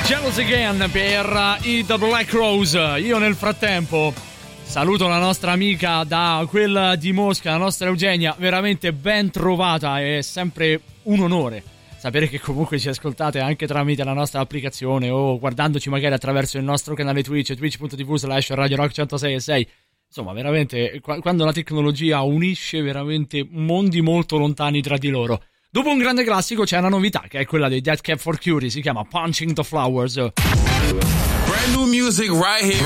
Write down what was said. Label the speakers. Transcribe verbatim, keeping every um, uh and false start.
Speaker 1: Jealous Again per i The Black Rose. Io nel frattempo saluto la nostra amica da quella di Mosca, la nostra Eugenia, veramente ben trovata, è sempre un onore sapere che comunque ci ascoltate anche tramite la nostra applicazione o guardandoci magari attraverso il nostro canale Twitch, twitch punto tv slash Radio Rock centosei e sei. Insomma, veramente, quando la tecnologia unisce veramente mondi molto lontani tra di loro. Dopo un grande classico c'è una novità, che è quella dei Dead Cab for Cutie, si chiama Punching the Flowers.
Speaker 2: Brand new music right here.